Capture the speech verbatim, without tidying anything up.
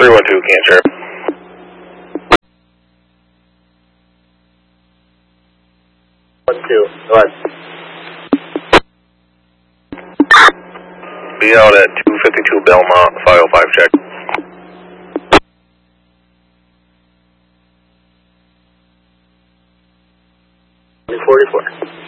three one two, Cancer. one two, go ahead. Be out at two fifty-two Belmont, five oh five check. forty-four.